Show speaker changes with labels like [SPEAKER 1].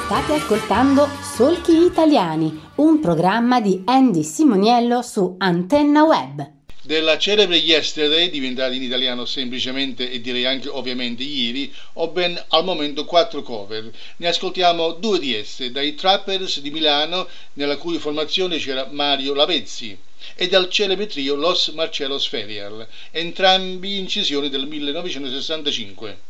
[SPEAKER 1] State ascoltando Solchi Italiani, un programma di Andy Simoniello su Antenna Web.
[SPEAKER 2] Della celebre Yesterday, diventata in italiano semplicemente e direi anche ovviamente ieri, ho ben al momento 4 cover. Ne ascoltiamo 2 di esse, dai Trappers di Milano, nella cui formazione c'era Mario Lavezzi, e dal celebre trio Los Marcellos Ferial, entrambi incisioni del 1965.